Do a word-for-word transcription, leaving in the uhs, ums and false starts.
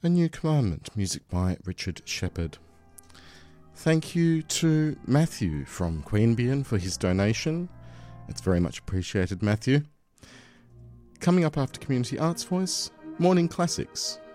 A New Commandment, music by Richard Shepherd. Thank you to Matthew from Queanbeyan for his donation. It's very much appreciated, Matthew. Coming up after Community Arts Voice, Morning Classics